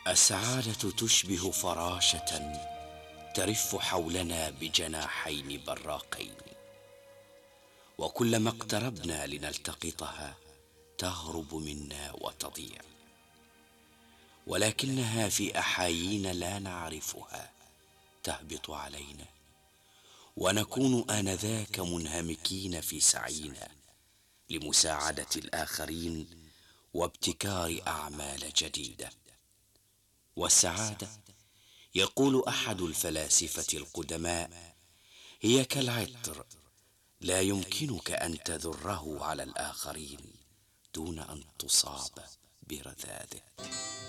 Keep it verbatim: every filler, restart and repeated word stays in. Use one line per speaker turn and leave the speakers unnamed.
السعادة تشبه فراشة ترف حولنا بجناحين براقين، وكلما اقتربنا لنلتقطها تهرب منا وتضيع، ولكنها في أحايين لا نعرفها تهبط علينا، ونكون آنذاك منهمكين في سعينا لمساعدة الآخرين وابتكار أعمال جديدة. والسعادة، يقول أحد الفلاسفة القدماء، هي كالعطر، لا يمكنك أن تذره على الآخرين دون أن تصاب برذاذه.